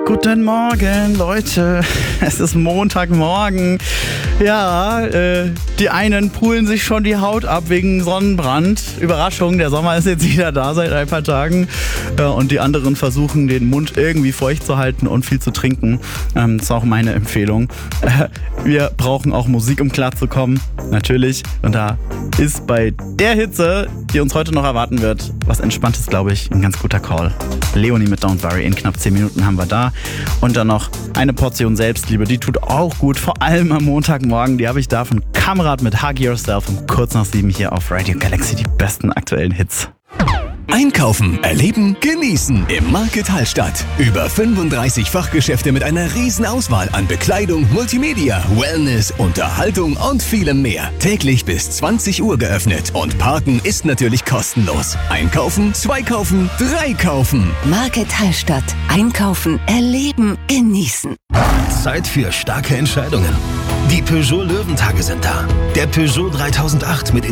Guten Morgen, Leute. Es ist Montagmorgen. Ja, die einen pulen sich schon die Haut ab wegen Sonnenbrand. Überraschung, der Sommer ist jetzt wieder da seit ein paar Tagen. Und die anderen versuchen, den Mund irgendwie feucht zu halten und viel zu trinken. Das ist auch meine Empfehlung. Wir brauchen auch Musik, um klarzukommen. Natürlich. Und da ist bei der Hitze, die uns heute noch erwarten wird, was Entspanntes, glaube ich, ein ganz guter Call. Leonie mit Don't Worry. In knapp 10 Minuten haben wir da. Und dann noch eine Portion Selbstliebe. Die tut auch gut, vor allem am Montagmorgen. Die habe ich da von Kamerad mit Hug Yourself um kurz nach 7 hier auf Radio Galaxy. Die besten aktuellen Hits. Einkaufen, erleben, genießen im Market Hallstatt. Über 35 Fachgeschäfte mit einer riesen Auswahl an Bekleidung, Multimedia, Wellness, Unterhaltung und vielem mehr. Täglich bis 20 Uhr geöffnet und Parken ist natürlich kostenlos. Einkaufen, 2 kaufen, 3 kaufen. Market Hallstatt. Einkaufen, erleben, genießen. Zeit für starke Entscheidungen. Die Peugeot Löwentage sind da. Der Peugeot 3008 mit